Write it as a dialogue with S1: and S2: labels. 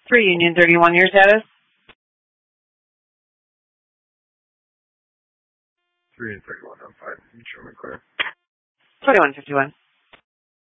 S1: For Union 31, your status?
S2: 3 and 31, I'm fine. You show me clear.
S1: 2151.